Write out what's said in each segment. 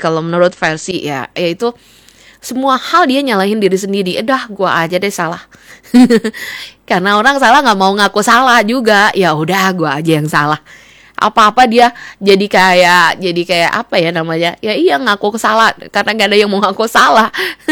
kalau menurut versi ya, yaitu semua hal dia nyalahin diri sendiri. Dah, gua aja deh salah. Karena orang salah nggak mau ngaku salah juga. Ya udah, gua aja yang salah. Apa-apa dia jadi kayak apa ya namanya? Ya iya, ngaku salah karena nggak ada yang mau ngaku salah.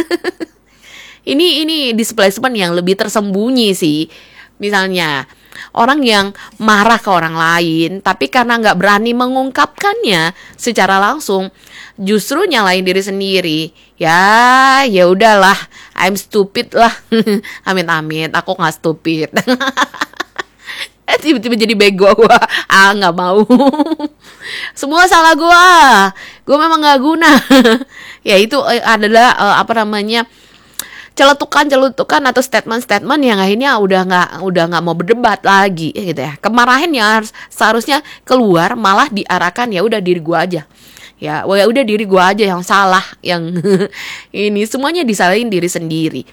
Ini displacement yang lebih tersembunyi sih. Misalnya orang yang marah ke orang lain, tapi karena nggak berani mengungkapkannya secara langsung, justru nyalain diri sendiri. Ya udahlah, I'm stupid lah. Amit-amit, aku nggak stupid. Tiba-tiba jadi bego gue. Nggak mau. Semua salah gue memang nggak guna. Ya itu adalah celetukan atau statement yang akhirnya udah nggak mau berdebat lagi gitu ya. Kemarahan yang seharusnya keluar malah diarahkan, ya udah diri gue aja. Ya udah diri gue aja yang salah, yang ini semuanya disalahin diri sendiri.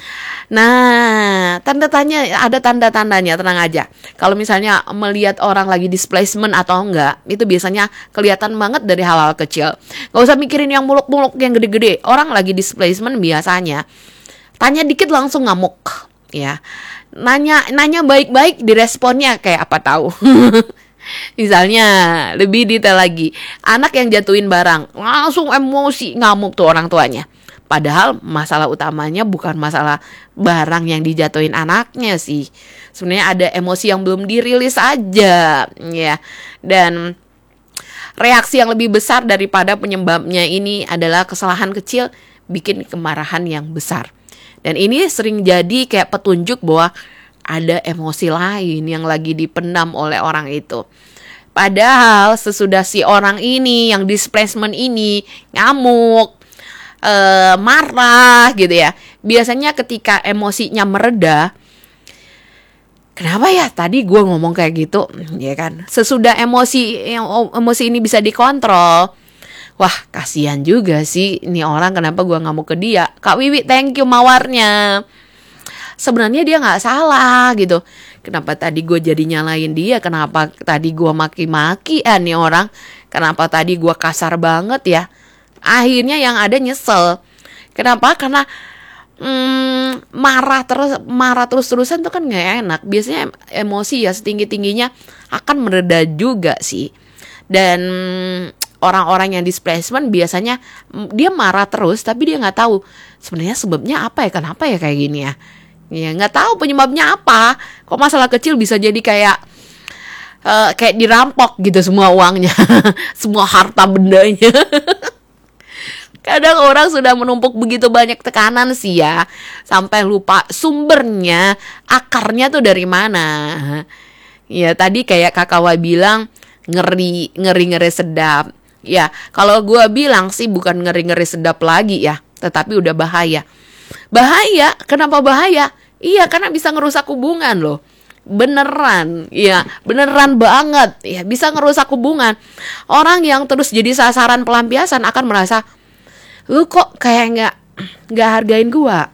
Nah, ada tanda-tandanya, tenang aja. Kalau misalnya melihat orang lagi displacement atau enggak, itu biasanya kelihatan banget dari hal-hal kecil. Gak usah mikirin yang muluk-muluk, yang gede-gede. Orang lagi displacement biasanya tanya dikit langsung ngamuk, ya. Nanya baik-baik, diresponnya kayak apa tahu. Misalnya lebih detail lagi, anak yang jatuhin barang langsung emosi, ngamuk tuh orang tuanya. Padahal masalah utamanya bukan masalah barang yang dijatuhin anaknya sih. Sebenarnya ada emosi yang belum dirilis aja, ya. Dan reaksi yang lebih besar daripada penyebabnya ini adalah kesalahan kecil bikin kemarahan yang besar. Dan ini sering jadi kayak petunjuk bahwa ada emosi lain yang lagi dipendam oleh orang itu. Padahal sesudah si orang ini yang displacement ini ngamuk, marah gitu ya, biasanya ketika emosinya mereda, kenapa ya tadi gue ngomong kayak gitu, ya kan? Sesudah emosi ini bisa dikontrol, wah kasihan juga sih ini orang, kenapa gue ngamuk ke dia. Kak Wiwi, thank you mawarnya. Sebenarnya dia nggak salah gitu. Kenapa tadi gue jadi nyalain dia? Kenapa tadi gue maki-maki nih orang? Kenapa tadi gue kasar banget ya? Akhirnya yang ada nyesel. Kenapa? Karena marah terus-terusan tuh kan nggak enak. Biasanya emosi ya setinggi-tingginya akan mereda juga sih. Dan orang-orang yang displacement biasanya dia marah terus, tapi dia nggak tahu sebenarnya sebabnya apa ya, kenapa ya kayak gini ya. Ya nggak tahu penyebabnya apa. Kok masalah kecil bisa jadi kayak dirampok gitu semua uangnya, semua harta bendanya. Kadang orang sudah menumpuk begitu banyak tekanan sih ya, sampai lupa sumbernya, akarnya tuh dari mana. Ya tadi kayak Kakak Wa bilang ngeri sedap. Ya kalau gue bilang sih bukan ngeri sedap lagi ya, tetapi udah bahaya. Bahaya, kenapa bahaya? Iya, karena bisa ngerusak hubungan loh. Beneran, ya beneran banget. Ya bisa ngerusak hubungan. Orang yang terus jadi sasaran pelampiasan akan merasa, lu kok kayak nggak hargain gua.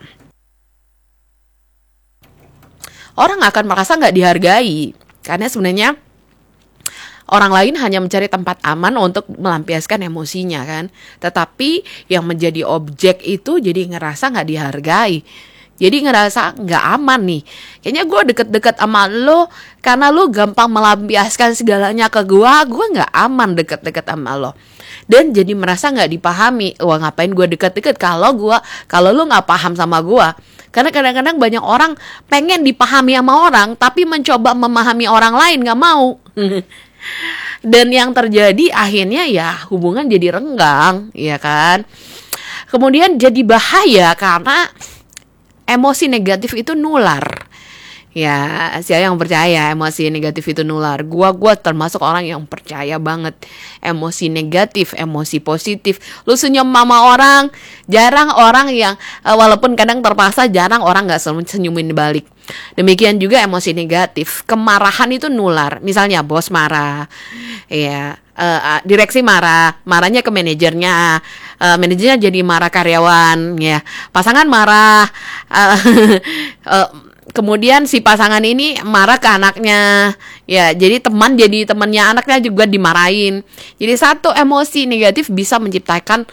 Orang akan merasa nggak dihargai, karena sebenarnya orang lain hanya mencari tempat aman untuk melampiaskan emosinya kan. Tetapi yang menjadi objek itu jadi ngerasa nggak dihargai. Jadi ngerasa nggak aman nih. Kayaknya gue deket-deket sama lo karena lo gampang melampiaskan segalanya ke gue nggak aman deket-deket sama lo. Dan jadi merasa nggak dipahami. Wah ngapain gue deket-deket kalau lo nggak paham sama gue. Karena kadang-kadang banyak orang pengen dipahami sama orang, tapi mencoba memahami orang lain nggak mau. Dan yang terjadi akhirnya ya hubungan jadi renggang, ya kan. Kemudian jadi bahaya karena emosi negatif itu nular. Ya, siapa yang percaya emosi negatif itu nular? Gua termasuk orang yang percaya banget emosi negatif, emosi positif. Lu senyum sama orang, jarang orang yang walaupun kadang terpaksa, jarang orang nggak senyumin balik. Demikian juga emosi negatif, kemarahan itu nular. Misalnya bos marah, ya, direksi marahnya ke manajernya, manajernya jadi marah karyawan, ya, pasangan marah, kemudian si pasangan ini marah ke anaknya, ya, jadi temannya anaknya juga dimarahin. Jadi satu emosi negatif bisa menciptakan